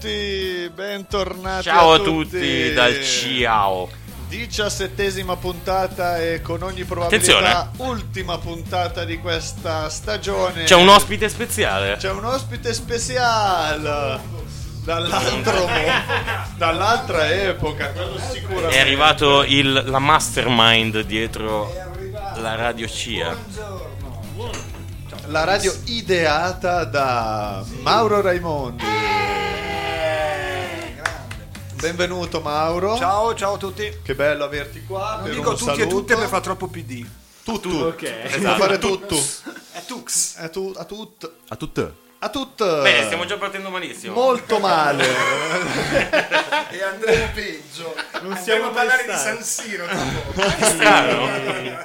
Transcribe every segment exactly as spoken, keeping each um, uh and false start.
tutti, bentornati. Ciao a a tutti, tutti dal Ciao. diciassettesima puntata e con ogni probabilità Attenzione. ultima puntata di questa stagione. C'è un ospite speciale. C'è un ospite speciale dall'altro dall'altra epoca, quello sicuramente. È arrivato il, la mastermind dietro la radio CIA. La radio ideata da Mauro Raimondi. Benvenuto Mauro. Ciao, ciao a tutti. Che bello averti qua. Non per dico un tutti saluto. e tutte per far troppo P D. Tutto. Ok. Esatto. Fare tutto. È tux. È tu, a tut. A tutte. A tut. Bene, stiamo già partendo malissimo. Molto male. E andremo peggio. Non stiamo a parlare di San Siro. Strano.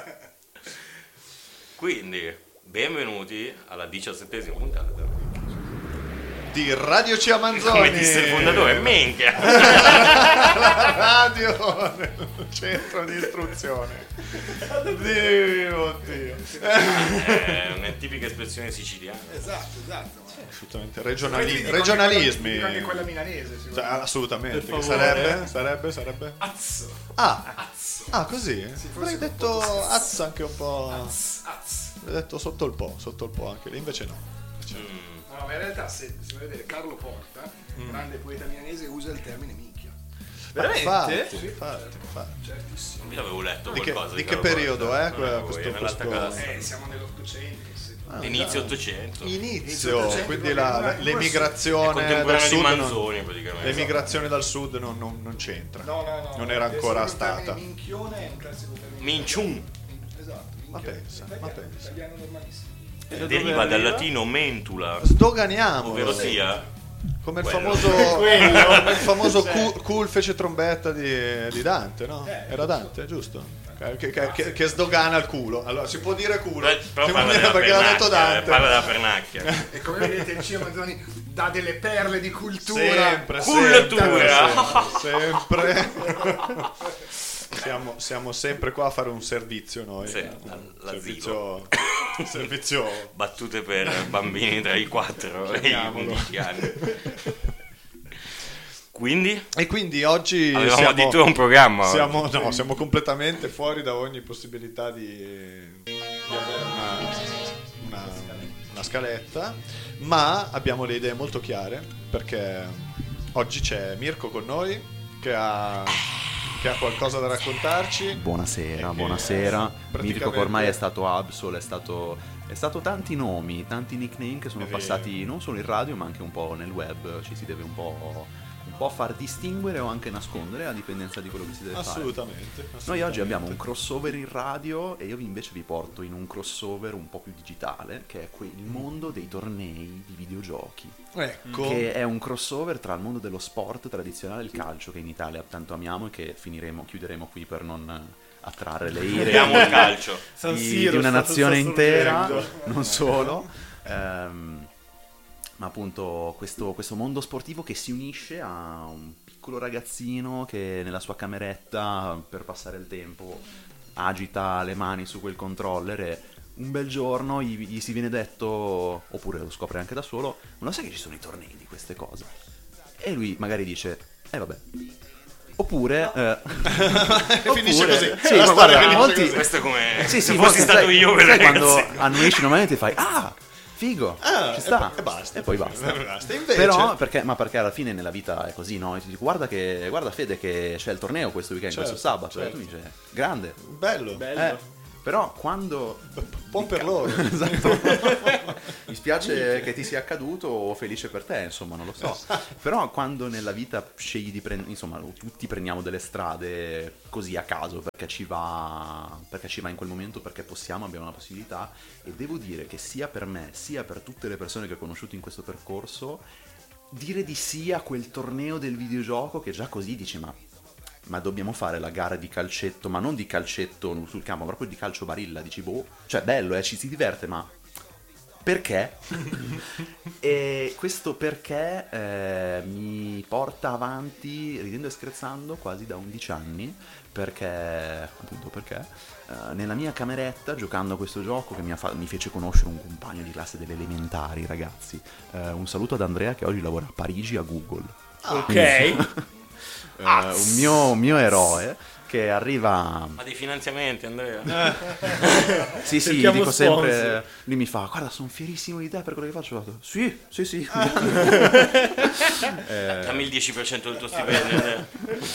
Quindi, benvenuti alla diciassettesima puntata Di Radio C. Manzoni. Come disse il fondatore, minchia. La radio nel centro di istruzione. Dio, Dio. È una tipica espressione siciliana. Esatto, esatto. Assolutamente. Regionali- regionalismi. Dico anche quella milanese. Cioè, assolutamente. Per Che favore. sarebbe? Sarebbe? Sarebbe? Azzo. Ah, Azzo. ah così? Avrei detto azza anche un po'. Az, az. Avrei detto sotto il po', sotto il po' anche lì, invece no. Mm. No, ma in realtà se si vuole vedere Carlo Porta, grande poeta milanese, usa il termine minchia. Veramente? Infatti, infatti, infatti. Certissimo. Io avevo letto Di che, qualcosa di che Carlo periodo Porta. è que- Non questo, avevo, nell'alta questo... classe. Eh, siamo nell'Ottocento. se- Ah, Inizio già. Ottocento. Inizio, Ottocento, quindi la, proprio l'emigrazione dal Contemporaneo di sud non, Manzoni praticamente. l'emigrazione dal sud non, non- non c'entra. No, no, no. Non era Deve ancora essere un termine stata. Minchione è un classico termine. Minciun. Esatto. Ma minchione. pensa, Italiano, ma pensa. Italiano normalissimo. Deriva dal latino mentula, Sdoganiamo. ovvero sia Come il quello. famoso, come il famoso cool, cool fece trombetta di, di Dante, no? Era Dante, giusto? Che, che- che- che sdogana il culo. Allora, si può dire culo. Beh, però Si può parla dire della perché l'ha detto pernacchia, Dante. parla della pernacchia. E come vedete il Cio Manzoni dà delle perle di cultura. Sempre, Cultura. sempre, sempre. Siamo, siamo sempre qua a fare un servizio noi. Sì, un all'asilo. servizio, un servizio. Battute per bambini tra i quattro e i Chiamiamolo. undici anni. Quindi E quindi oggi avevamo siamo, addirittura un programma. siamo, no, siamo completamente fuori da ogni possibilità di, di avere una, una, una scaletta, ma abbiamo le idee molto chiare perché oggi c'è Mirko con noi che ha, che ha qualcosa da raccontarci. Buonasera, E che buonasera. praticamente- Mirko che ormai è stato Absol, è stato, è stato tanti nomi, tanti nickname che sono È vero. passati non solo in radio ma anche un po' nel web. Ci si deve un po', un po' far distinguere o anche nascondere a dipendenza di quello che si deve fare. Assolutamente, Noi assolutamente. oggi abbiamo un crossover in radio e io invece vi porto in un crossover un po' più digitale, che è que- il mondo dei tornei di videogiochi. Ecco. Che è un crossover tra il mondo dello sport tradizionale e il calcio, che in Italia tanto amiamo e che finiremo, chiuderemo qui per non attrarre le ire Vediamo il calcio. di, di una nazione intera, non solo. Ehm, ma appunto questo, questo mondo sportivo che si unisce a un piccolo ragazzino che nella sua cameretta per passare il tempo agita le mani su quel controller e un bel giorno gli, gli si viene detto, oppure lo scopre anche da solo, ma lo sai che ci sono i tornei di queste cose? E lui magari dice, eh vabbè. Oppure, eh, Finisce oppure- così. Sì, La ma storia guarda, finisce molti- così. Questo è come sì, se sì, fossi ma stato sai- io quel sai ragazzino. quando annuisci normalmente fai ah figo Ah, ci e sta poi- e basta. e poi basta, E basta. Invece- però perché, ma perché alla fine nella vita è così, no? E ti dico, guarda che guarda Fede che c'è il torneo questo weekend, Certo, questo sabato, certo. e tu dici grande, Bello. eh, però quando Buon per loro. esatto. Mi spiace che ti sia accaduto o felice per te, insomma, non lo so. Però quando nella vita scegli di prendere, insomma, tutti prendiamo delle strade così a caso perché ci va perché ci va in quel momento, perché possiamo, abbiamo la possibilità, e devo dire che sia per me, sia per tutte le persone che ho conosciuto in questo percorso, dire di sì a quel torneo del videogioco che già così dici ma ma dobbiamo fare la gara di calcetto, ma non di calcetto sul campo, ma proprio di calcio barilla, dici boh, cioè bello, eh, ci si diverte, ma perché? E questo perché eh, mi porta avanti, ridendo e scherzando, quasi da undici anni, perché, appunto perché, eh, nella mia cameretta, giocando a questo gioco che mi, ha fa- mi fece conoscere un compagno di classe delle elementari, ragazzi, eh, un saluto ad Andrea che oggi lavora a Parigi a Google. Ok. Eh, un, mio, un mio eroe che arriva. Ma dei finanziamenti, Andrea? Sì, sì, Cerchiamo dico sponsor. sempre. Lui mi fa: guarda, sono fierissimo di te per quello che faccio. Ho fatto, sì, sì, sì. Eh, Dammi il dieci per cento del tuo stipendio, Andrea.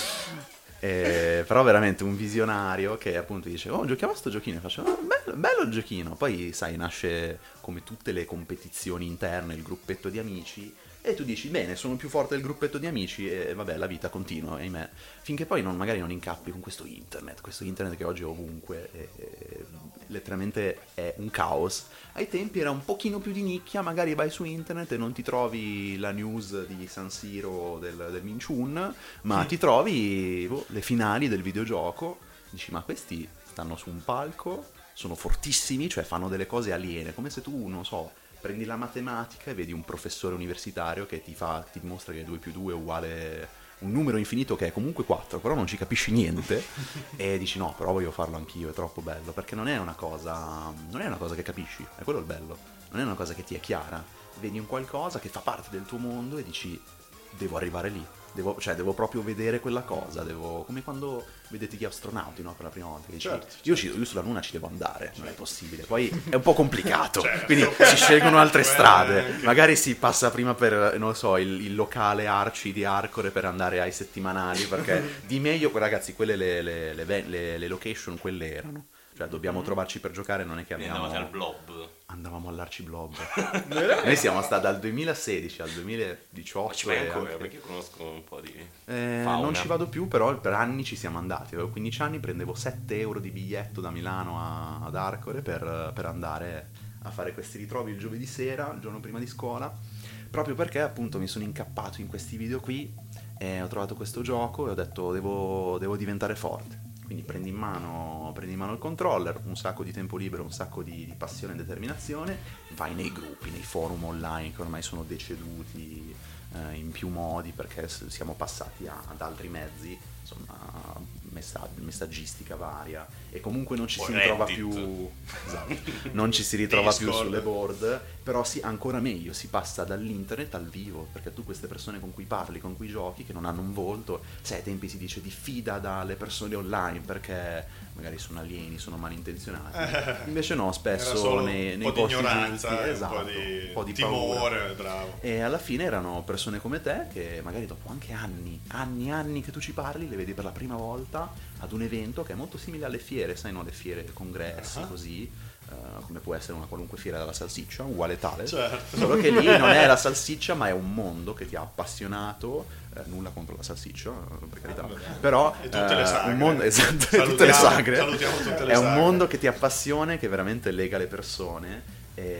Eh, però veramente un visionario che appunto dice: oh, giochiamo a sto giochino. E faccio: oh, bello, bello il giochino. Poi sai, nasce come tutte le competizioni interne, il gruppetto di amici, e tu dici: bene, sono più forte del gruppetto di amici, e vabbè, la vita continua, ahimè, finché poi non, magari non incappi con questo internet, questo internet che oggi è ovunque, e, e, letteralmente è un caos. Ai tempi era un pochino più di nicchia, magari vai su internet e non ti trovi la news di San Siro del, del Minchun, ma ti trovi boh, le finali del videogioco. Dici: ma questi stanno su un palco, sono fortissimi, cioè fanno delle cose aliene, come se tu, non so, prendi la matematica e vedi un professore universitario che ti fa, ti dimostra che due più due è uguale un numero infinito che è comunque quattro, però non ci capisci niente, e dici: no, però voglio farlo anch'io, è troppo bello, perché non è una cosa, non è una cosa che capisci, è quello il bello, non è una cosa che ti è chiara, vedi un qualcosa che fa parte del tuo mondo e dici: devo arrivare lì, devo, cioè devo proprio vedere quella cosa, devo, come quando vedete gli astronauti, no, per la prima volta, che dici: Certo, io, ci- io sulla Luna ci devo andare, non è possibile, poi è un po' complicato, Certo. quindi si scelgono altre Beh, strade, anche- magari si passa prima per, non lo so, il, il locale Arci di Arcore per andare ai settimanali, perché di meglio, ragazzi, quelle le, le, le, ve- le- le location, quelle erano, cioè dobbiamo trovarci per giocare, non è che Quindi abbiamo... andavate al blob. Andavamo all'Arciblob. Noi siamo stati dal duemilasedici al duemiladiciotto. Ci vai e ancora, anche- perché io conosco un po' di Eh, fauna. non ci vado più, però per anni ci siamo andati. Avevo quindici anni, prendevo sette euro di biglietto da Milano a- ad Arcore per, per andare a fare questi ritrovi il giovedì sera, il giorno prima di scuola, proprio perché appunto mi sono incappato in questi video qui e ho trovato questo gioco e ho detto: devo, devo diventare forte. Quindi prendi in, mano, prendi in mano il controller, un sacco di tempo libero, un sacco di, di passione e determinazione, vai nei gruppi, nei forum online che ormai sono deceduti eh, in più modi, perché s- siamo passati a- ad altri mezzi, insomma, messa- messaggistica varia, e comunque non ci O si ritrova Reddit. più esatto, non ci si ritrova più Discord. sulle board, però sì, ancora meglio, si passa dall'internet al vivo, perché tu queste persone con cui parli, con cui giochi, che non hanno un volto, sai, ai tempi si dice diffida dalle persone online perché magari sono alieni, sono malintenzionati, invece no, Era spesso solo nei, un nei po' di posti ignoranza, giusti, e esatto, un po' di, un po' di paura. timore, bravo. E alla fine erano persone come te che magari dopo anche anni, anni, anni che tu ci parli, le vedi per la prima volta ad un evento che è molto simile alle fiere, sai, no, le fiere, congressi, Ah. così, eh, come può essere una qualunque fiera della salsiccia, uguale tale, Certo. solo che lì non è la salsiccia, ma è un mondo che ti ha appassionato, eh, nulla contro la salsiccia, eh, per carità, però E tutte le eh, sagre. un mondo, esatto, e Salutiamo- tutte le sagre, salutiamo tutte le è un sagre. mondo che ti appassiona, che veramente lega le persone,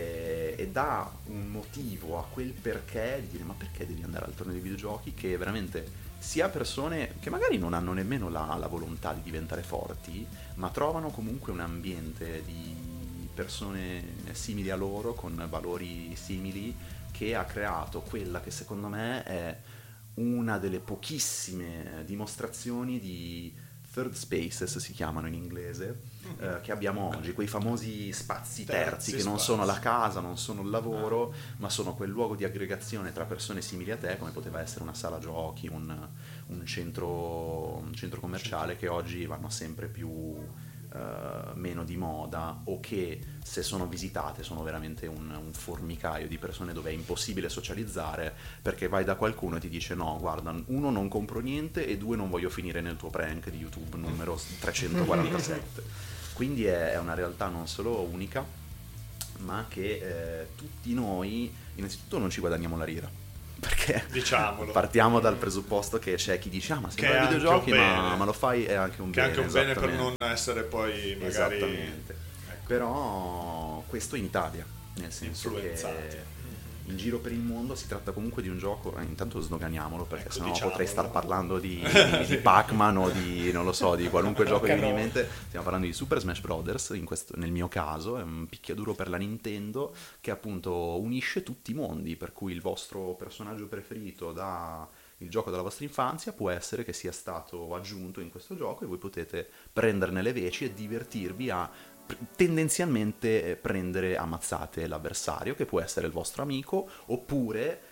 e, e dà un motivo a quel perché di dire: ma perché devi andare al torneo dei videogiochi, che veramente sia persone che magari non hanno nemmeno la, la volontà di diventare forti, ma trovano comunque un ambiente di persone simili a loro, con valori simili, che ha creato quella che secondo me è una delle pochissime dimostrazioni di third spaces, si chiamano in inglese, eh, che abbiamo oggi, quei famosi spazi terzi, Terzi che non spazi. sono la casa, non sono il lavoro, ma sono quel luogo di aggregazione tra persone simili a te, come poteva essere una sala giochi, un, un centro, un centro commerciale, che oggi vanno sempre più eh, meno di moda, o che se sono visitate sono veramente un, un formicaio di persone dove è impossibile socializzare, perché vai da qualcuno e ti dice: no, guarda, uno, non compro niente, e due, non voglio finire nel tuo prank di YouTube numero trecentoquarantasette. Quindi è, è una realtà non solo unica, ma che eh, tutti noi innanzitutto non ci guadagniamo la lira, perché Diciamolo. partiamo dal presupposto che c'è chi dice: ah, ma se Che fai è anche videogiochi un ma, bene. ma lo fai, è anche un Che è bene, anche un bene per esattamente. non essere poi magari... Esattamente. Ecco. Però questo in Italia, nel senso Influenzati. che in giro per il mondo si tratta comunque di un gioco, eh, intanto sdoganiamolo, perché Ecco, sennò diciamolo. potrei star parlando di, di, di Pac-Man o di, non lo so, di qualunque gioco che mi viene in mente. Stiamo parlando di Super Smash Brothers, in questo, nel mio caso, è un picchiaduro per la Nintendo che appunto unisce tutti i mondi, per cui il vostro personaggio preferito da il gioco della vostra infanzia può essere che sia stato aggiunto in questo gioco, e voi potete prenderne le veci e divertirvi a pr- tendenzialmente eh, prendere a mazzate l'avversario, che può essere il vostro amico, oppure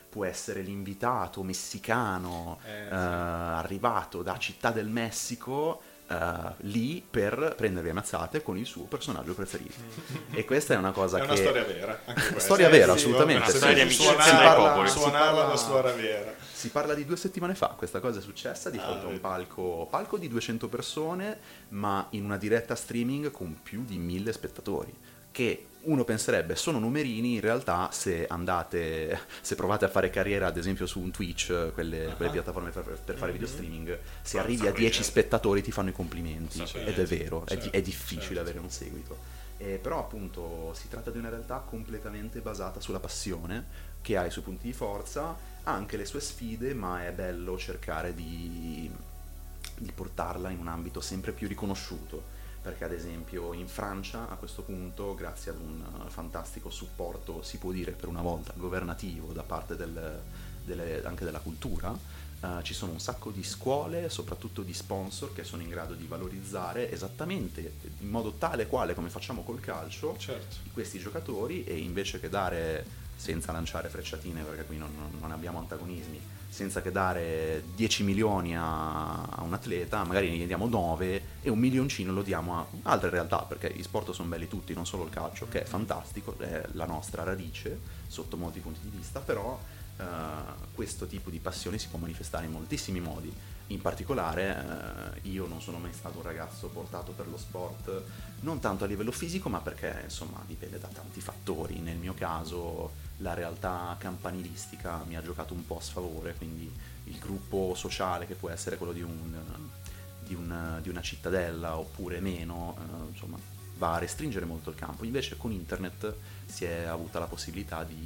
può essere l'invitato messicano Eh, eh, sì. arrivato da Città del Messico eh, lì per prendervi a mazzate con il suo personaggio preferito. E questa è una cosa È che... una storia vera, anche questa. Storia vera, Sì, assolutamente. una storia di amicizia Suonava- tra i popoli. Suonava Si parla- la storia vera. Si parla di due settimane fa, questa cosa è successa di Ah, fronte a un vedi. palco, palco di duecento persone, ma in una diretta streaming con più di mille spettatori, che uno penserebbe sono numerini, in realtà se andate, se provate a fare carriera ad esempio su un Twitch, quelle, quelle piattaforme per, per fare video streaming, se Ah, arrivi a sapere. dieci spettatori ti fanno i complimenti, Sapere. ed è vero, è, di- Certo, è difficile certo. avere un seguito. Eh, però appunto si tratta di una realtà completamente basata sulla passione, che ha i suoi punti di forza, ha anche le sue sfide, ma è bello cercare di, di portarla in un ambito sempre più riconosciuto, perché ad esempio in Francia a questo punto, grazie ad un eh, fantastico supporto, si può dire per una volta, governativo da parte del- delle- anche della cultura, eh, ci sono un sacco di scuole, soprattutto di sponsor, che sono in grado di valorizzare esattamente in modo tale e quale come facciamo col calcio Certo. questi giocatori, e invece che dare, senza lanciare frecciatine perché qui non, non- non abbiamo antagonismi, senza che dare dieci milioni a, a un atleta, magari ne diamo nove e un milioncino lo diamo a altre realtà, perché gli sport sono belli tutti, non solo il calcio, che è fantastico, è la nostra radice sotto molti punti di vista, però eh, questo tipo di passione si può manifestare in moltissimi modi. In particolare eh, io non sono mai stato un ragazzo portato per lo sport, non tanto a livello fisico, ma perché insomma dipende da tanti fattori. Nel mio caso la realtà campanilistica mi ha giocato un po' a sfavore, quindi il gruppo sociale, che può essere quello di, un, di, un, di una cittadella oppure meno, eh, insomma va a restringere molto il campo. Invece con internet si è avuta la possibilità di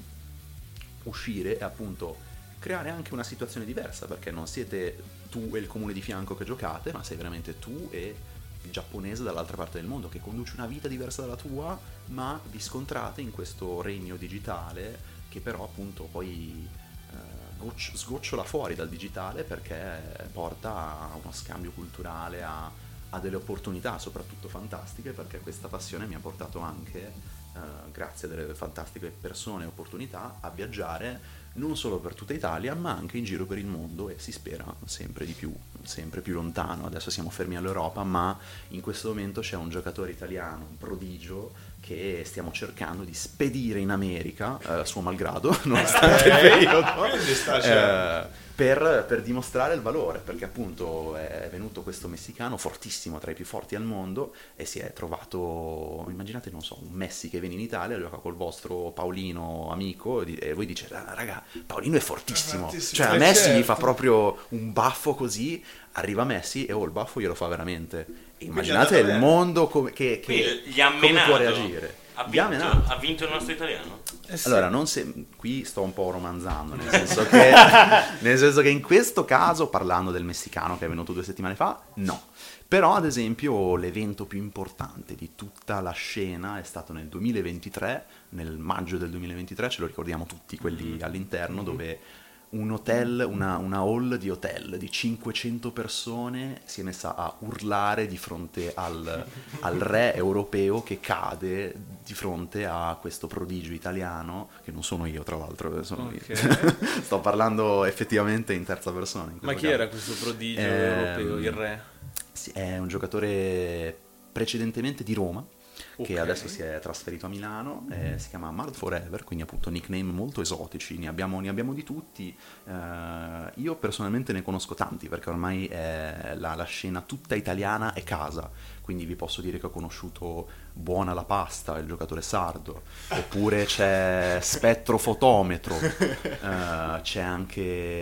uscire e appunto creare anche una situazione diversa, perché non siete tu e il comune di fianco che giocate, ma sei veramente tu e il giapponese dall'altra parte del mondo che conduce una vita diversa dalla tua, ma vi scontrate in questo regno digitale che però appunto poi eh, gocci- sgocciola fuori dal digitale, perché porta a uno scambio culturale, a, a delle opportunità soprattutto fantastiche, perché questa passione mi ha portato anche, eh, grazie a delle fantastiche persone e opportunità, a viaggiare non solo per tutta Italia, ma anche in giro per il mondo, e si spera sempre di più, sempre più lontano. Adesso siamo fermi all'Europa, ma in questo momento c'è un giocatore italiano, un prodigio, che stiamo cercando di spedire in America, eh, suo malgrado, nonostante il periodo, Quindi sta c'è. eh, per, per dimostrare il valore, perché appunto è venuto questo messicano fortissimo, tra i più forti al mondo, e si è trovato, immaginate, non so, un Messi che viene in Italia, gioca col vostro Paolino amico, e di- e voi dicete, ah, raga, Paolino è fortissimo, Fortissimo, cioè a eh, Messi certo. gli fa proprio un baffo così, arriva Messi e oh, il baffo glielo fa veramente. E immaginate è il andato mondo come, che, che- Quindi gli ha come menato. può reagire. Ha Gli ha vinto, menato. ha vinto il nostro italiano? Allora, non se... qui sto un po' romanzando, nel senso, che, nel senso che in questo caso, parlando del messicano che è venuto due settimane fa, no. Però, ad esempio, l'evento più importante di tutta la scena è stato nel duemilaventitré, nel maggio del duemilaventitré, ce lo ricordiamo tutti, quelli all'interno, dove un hotel, una, una hall di hotel di cinquecento persone si è messa a urlare di fronte al, al re europeo che cade di fronte a questo prodigio italiano, che non sono io tra l'altro, sono Ok. io. Sto parlando effettivamente in terza persona. in Ma questo chi caso. era questo prodigio Ehm, europeo, il re? Sì, è un giocatore precedentemente di Roma, che Ok. adesso si è trasferito a Milano, eh, si chiama Mard Forever, quindi appunto nickname molto esotici, ne abbiamo, ne abbiamo di tutti. Eh, io personalmente ne conosco tanti, perché ormai è la, la scena tutta italiana è casa, quindi vi posso dire che ho conosciuto Buona la Pasta, il giocatore sardo, oppure c'è Spettro Fotometro, eh, c'è anche...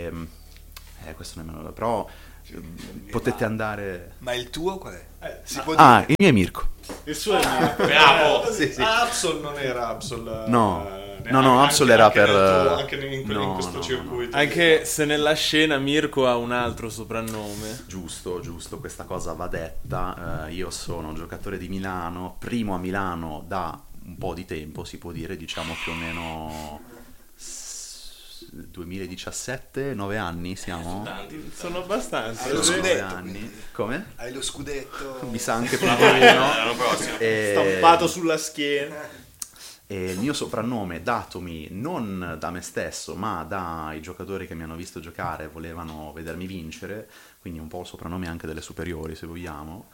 Eh, questo nemmeno... però eh, potete andare... Ma il tuo qual è? Eh, Si può Ah, dire? il mio è Mirko. Il suo è mio. Bravo! Sì, sì. Absol non era Absol. No. eh, No, no, anche- Absol era anche per- nel tuo- anche in, quel- in no, questo no, no, circuito. Anche se nella scena Mirko ha un altro soprannome. Giusto, giusto, questa cosa va detta. Eh, io sono un giocatore di Milano, primo a Milano da un po' di tempo, si può dire, diciamo più o meno s- duemiladiciassette, nove anni siamo? Tanti. Sono abbastanza. Hai lo eh. nove scudetto, anni. quindi. Come? Hai lo scudetto. Mi sa anche più di L'anno uno. prossimo. E- Stampato sulla schiena. E il mio soprannome, datomi non da me stesso, ma dai giocatori che mi hanno visto giocare e volevano vedermi vincere, quindi un po' il soprannome anche delle superiori, se vogliamo,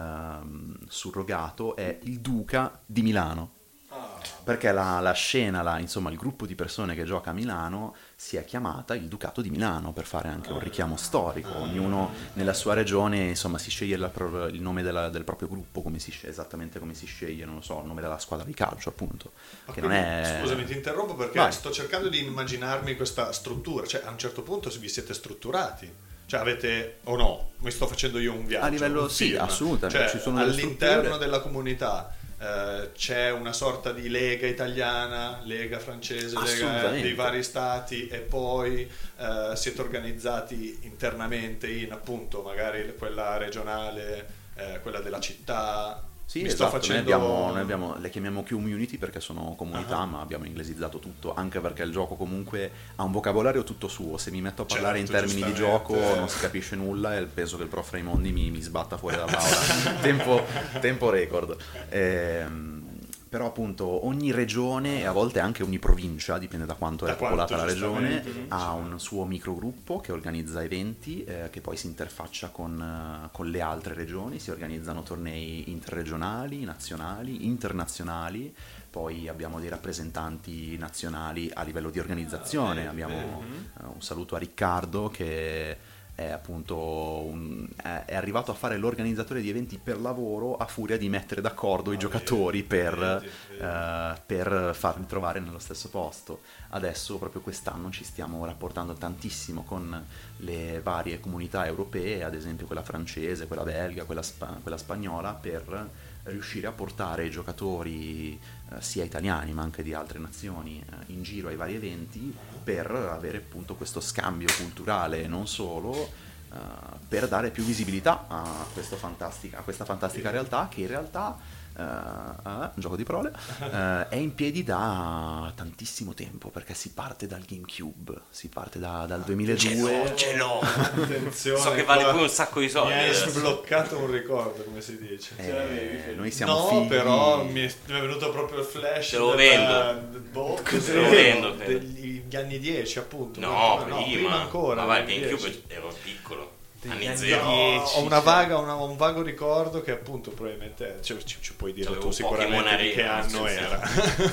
ehm, surrogato, è il Duca di Milano. Perché la, la scena, la, insomma il gruppo di persone che gioca a Milano si è chiamata il Ducato di Milano, per fare anche un richiamo storico. Ognuno nella sua regione, insomma, si sceglie la, il nome della, del proprio gruppo, come si, esattamente come si sceglie, non lo so, il nome della squadra di calcio, appunto. Che non è... Scusami, ti interrompo perché Vai. sto cercando di immaginarmi questa struttura. Cioè, a un certo punto vi siete strutturati. Cioè, avete, o no? Mi sto facendo io un viaggio. A livello, un sì, film. assolutamente. Cioè, Ci sono delle all'interno strutture. della comunità eh, c'è una sorta di lega italiana, lega francese, lega dei vari stati, e poi eh, siete organizzati internamente in, appunto, magari quella regionale, eh, quella della città. Sì, Mi esatto, sto facendo... noi, abbiamo, noi abbiamo, le chiamiamo community perché sono comunità, uh-huh. ma abbiamo inglesizzato tutto, anche perché il gioco comunque ha un vocabolario tutto suo. Se mi metto a parlare certo, in termini di gioco non si capisce nulla e penso che il prof Raimondi mi, mi sbatta fuori dall'aula. tempo, tempo record. Ehm, però appunto ogni regione e a volte anche ogni provincia, dipende da quanto da è popolata quanto, la regione, giustamente, ha un suo microgruppo che organizza eventi eh, che poi si interfaccia con, uh, con le altre regioni, si organizzano tornei interregionali, nazionali, internazionali, poi abbiamo dei rappresentanti nazionali a livello di organizzazione, abbiamo uh, un saluto a Riccardo che è appunto un, è, è arrivato a fare l'organizzatore di eventi per lavoro a furia di mettere d'accordo i giocatori per, uh, per farli trovare nello stesso posto. Adesso proprio quest'anno ci stiamo rapportando tantissimo con le varie comunità europee, ad esempio quella francese, quella belga, quella, spa- quella spagnola, per riuscire a portare i giocatori eh, sia italiani ma anche di altre nazioni eh, in giro ai vari eventi, per avere appunto questo scambio culturale e non solo, eh, per dare più visibilità a questa fantastica, a questa fantastica realtà che in realtà Uh, uh, gioco di parole uh, è in piedi da tantissimo tempo, perché si parte dal GameCube, si parte da, dal duemiladue. Ce l'ho, Attenzione, so che vale qua pure un sacco di soldi. mi hai adesso. sbloccato un ricordo, come si dice. Eh, noi siamo No, figli... però mi è, mi è venuto proprio il flash Te lo della- vendo. boh, Te lo cos'è? vendo, credo. degli anni dieci, appunto. No, prima, prima, ancora. ma va, il anni GameCube dieci. ero piccolo, Degli anni anni zero. dieci, ho una vaga, una- un vago ricordo che appunto probabilmente cioè, ci, ci puoi dire Avevo tu sicuramente Pokémon di che Arena, anno sì, era.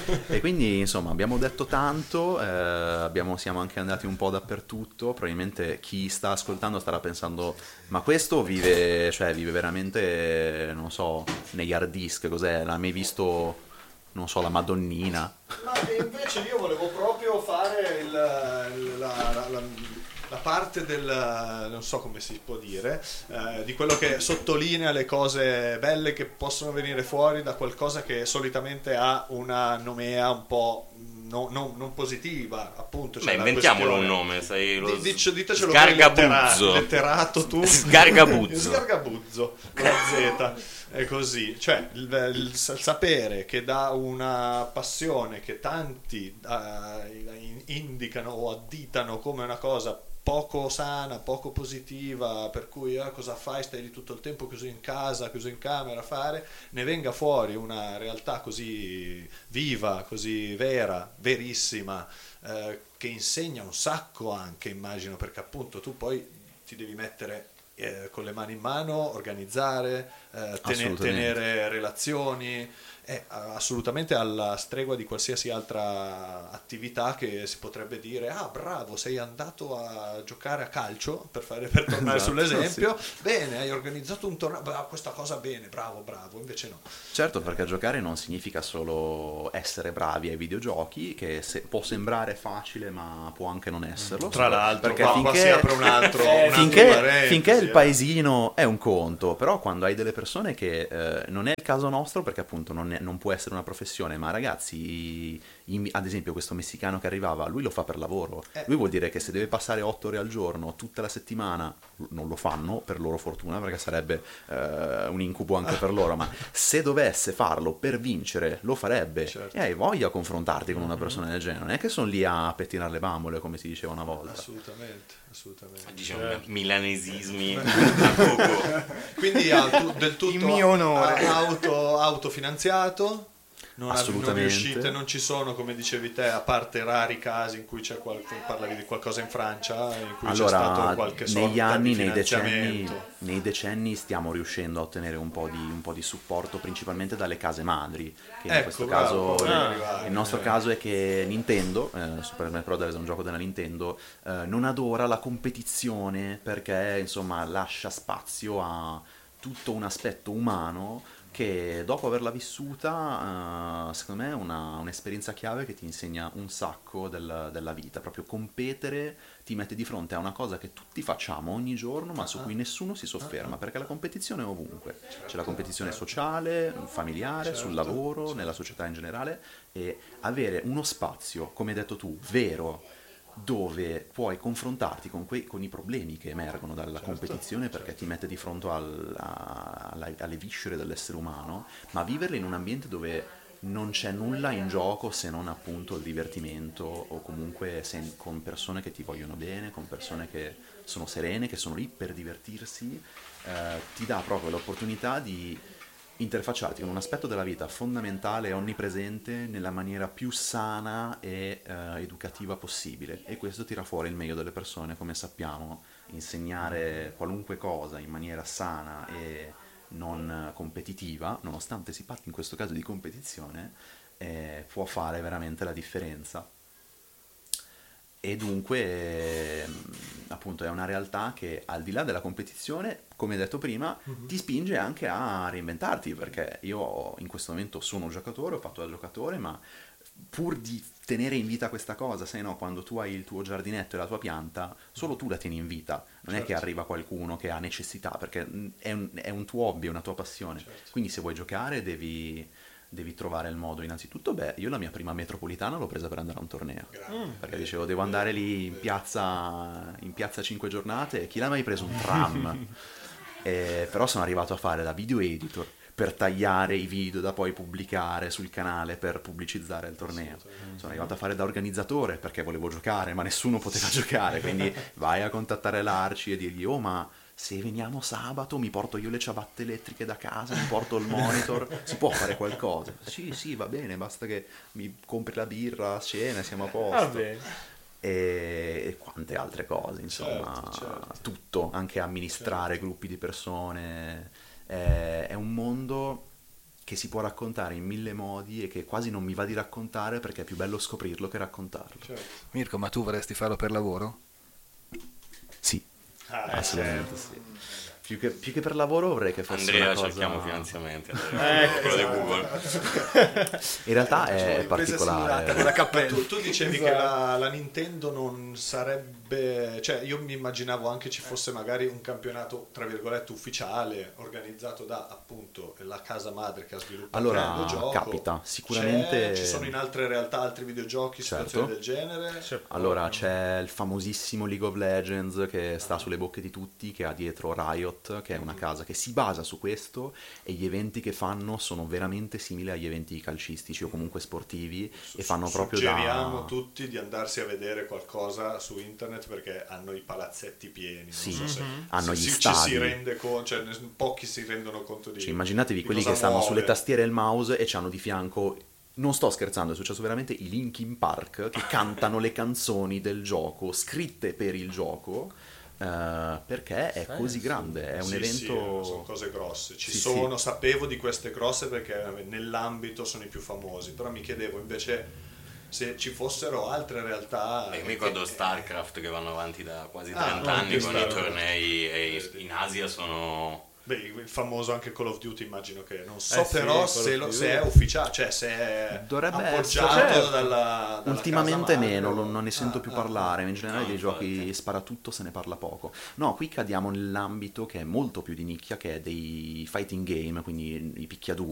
E quindi insomma abbiamo detto tanto, eh, abbiamo, siamo anche andati un po' dappertutto. Probabilmente chi sta ascoltando starà pensando: ma questo vive, cioè vive veramente, non so, negli hard disk, cos'è? L'ha mai visto, non so, la Madonnina? Ma invece io volevo proprio fare il, il- la, la- la- la parte del, non so come si può dire, eh, di quello che sottolinea le cose belle che possono venire fuori da qualcosa che solitamente ha una nomea un po' no- no- non positiva, appunto. Beh, cioè la inventiamolo questione- un nome, sai, lo Di- dic- ditecelo voi Sgargabuzzo. lettera- letterato tu. Sgargabuzzo. Sgargabuzzo con la Z. È così, cioè il, il sa- sapere che da una passione che tanti eh, in- indicano o additano come una cosa poco sana, poco positiva, per cui eh, cosa fai? Stai lì tutto il tempo chiuso in casa, chiuso in camera a fare, ne venga fuori una realtà così viva, così vera, verissima, eh, che insegna un sacco anche, immagino, perché appunto tu poi ti devi mettere eh, con le mani in mano, organizzare, eh, tene- Assolutamente. tenere relazioni, è assolutamente alla stregua di qualsiasi altra attività che si potrebbe dire: ah, bravo, sei andato a giocare a calcio, per, fare, per tornare Esatto, sull'esempio, bene, hai organizzato un torneo, beh, questa cosa bene, bravo, bravo, invece no. Certo, perché giocare non significa solo essere bravi ai videogiochi, che se- può sembrare facile ma può anche non esserlo. Tra l'altro, perché qua, finché, qua si apre un altro, un altro finché, parentesi, finché il eh. paesino è un conto, però quando hai delle persone che eh, non è il caso nostro, perché appunto non, è- non può essere una professione, ma ragazzi, in- ad esempio questo messicano che arrivava, lui lo fa per lavoro, Eh. lui vuol dire che se deve passare otto ore al giorno tutta la settimana, non lo fanno per loro fortuna, perché sarebbe eh, un incubo anche per loro, ma se dovesse farlo per vincere lo farebbe. Certo. E hai voglia a confrontarti con una persona del genere, non è che sono lì a pettinare le bambole come si diceva una volta. Assolutamente, assolutamente. Diciamo Eh. milanesismi a gogo. Quindi ah, tu- del tutto In mio onore. ah, auto, autofinanziato, non, non Assolutamente. riuscite, non ci sono, come dicevi te, a parte rari casi in cui c'è qual- parlavi di qualcosa in Francia, in cui Allora, c'è stato qualche sorta negli anni, di nei decenni, finanziamento. nei decenni stiamo riuscendo a ottenere un po' di, un po' di supporto, principalmente dalle case madri, che in Ecco, questo bravo, caso, poi il- arrivare, il nostro eh. caso è che Nintendo, eh, Super Smash Bros. È un gioco della Nintendo, eh, non adora la competizione perché insomma lascia spazio a tutto un aspetto umano che dopo averla vissuta, eh, secondo me è una- un'esperienza chiave che ti insegna un sacco del- della vita. Proprio competere ti mette di fronte a una cosa che tutti facciamo ogni giorno, ma su cui nessuno si sofferma, perché la competizione è ovunque. C'è la competizione sociale, familiare, sul lavoro, nella società in generale, e avere uno spazio, come hai detto tu, vero, dove puoi confrontarti con, quei, con i problemi che emergono dalla competizione, perché ti mette di fronte al- a- alla- alle viscere dell'essere umano, ma viverle in un ambiente dove non c'è nulla in gioco se non appunto il divertimento, o comunque se- con persone che ti vogliono bene, con persone che sono serene, che sono lì per divertirsi, eh, ti dà proprio l'opportunità di interfacciarti con un aspetto della vita fondamentale e onnipresente nella maniera più sana e eh, educativa possibile, e questo tira fuori il meglio delle persone. Come sappiamo, insegnare qualunque cosa in maniera sana e non competitiva, nonostante si parli in questo caso di competizione, eh, può fare veramente la differenza. E dunque, ehm, appunto, è una realtà che al di là della competizione, come detto prima, ti spinge anche a reinventarti, perché io in questo momento sono un giocatore, ho fatto da giocatore, ma pur di tenere in vita questa cosa, sai no, quando tu hai il tuo giardinetto e la tua pianta, solo tu la tieni in vita, non è che arriva qualcuno che ha necessità, perché mh, è un, è un tuo hobby, è una tua passione. Quindi se vuoi giocare devi, devi trovare il modo. Innanzitutto, beh, io la mia prima metropolitana l'ho presa per andare a un torneo, perché dicevo devo andare lì in piazza, in piazza cinque giornate, chi l'ha mai preso un tram? Eh, però sono arrivato a fare da video editor per tagliare i video da poi pubblicare sul canale per pubblicizzare il torneo. Sono arrivato a fare da organizzatore perché volevo giocare, ma nessuno poteva giocare, quindi vai a contattare l'Arci e dirgli oh ma se veniamo sabato mi porto io le ciabatte elettriche da casa, mi porto il monitor, si può fare qualcosa? Sì, sì, va bene, basta che mi compri la birra a cena e siamo a posto. Va bene. E, e quante altre cose, insomma, Certo, certo. tutto, anche amministrare gruppi di persone, è, è un mondo che si può raccontare in mille modi e che quasi non mi va di raccontare perché è più bello scoprirlo che raccontarlo. Certo. Mirko, ma tu vorresti farlo per lavoro? Sì, Ah, eh, assolutamente certo. sì. Più che, più che per lavoro vorrei che fosse Andrea, una cosa... cerchiamo finanziamenti. Eh, Quello di Google. In realtà è Impresa simulata con la particolare. cappella. Tu, tu dicevi Esatto. che la, la Nintendo non sarebbe, cioè io mi immaginavo anche ci fosse magari un campionato tra virgolette ufficiale organizzato da appunto la casa madre che ha sviluppato Allora, il gioco. capita, sicuramente- C'è- ci sono in altre realtà altri videogiochi, Certo. situazioni del genere. Allora c'è il famosissimo League of Legends che sta sulle bocche di tutti, che ha dietro Riot, che è una casa che si basa su questo, e gli eventi che fanno sono veramente simili agli eventi calcistici o comunque sportivi, e fanno proprio Suggeriamo da... tutti di andarsi a vedere qualcosa su internet perché hanno i palazzetti pieni. Non Sì, so se, hanno se gli si- stadi. ci si rende conto, cioè ne- pochi si rendono conto di. Cioè, immaginatevi di quelli cosa che stanno muove. sulle tastiere e il mouse e c'hanno di fianco, non sto scherzando, è successo veramente, i Linkin Park che cantano le canzoni del gioco scritte per il gioco, eh, perché è così grande, è un Sì, evento... sì, sono cose grosse. Ci Sì, sono, sapevo di queste grosse perché nell'ambito sono i più famosi, però mi chiedevo invece se ci fossero altre realtà. Eh, che- mi ricordo StarCraft che vanno avanti da quasi Ah, trenta no, anni che con i Starcraft. tornei, e in Asia sono... Beh, il famoso anche Call of Duty immagino che non so Eh sì, però Call se, of lo- Duty. se è ufficiale, cioè se è Dovrebbe appoggiato essere, certo. dalla, dalla Ultimamente casa meno, madre, non non ne sento Ah, più ah, parlare, in generale No, dei infatti. giochi sparatutto se ne parla poco. No, qui cadiamo nell'ambito che è molto più di nicchia, che è dei fighting game, quindi i picchiaduro.